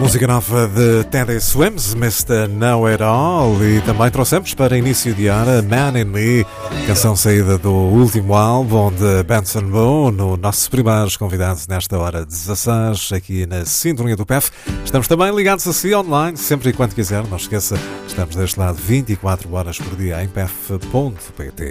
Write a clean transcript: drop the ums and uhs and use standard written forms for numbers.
Música nova de Teddy Swims, Mr. Know It All, e também trouxemos para início de hora Man in Me, canção saída do último álbum de Benson Boone, o nosso primeiros convidados nesta hora 16, aqui na Sintonia do PEF. Estamos também ligados a si online, sempre e quando quiser, não esqueça, estamos deste lado 24 horas por dia em pef.pt.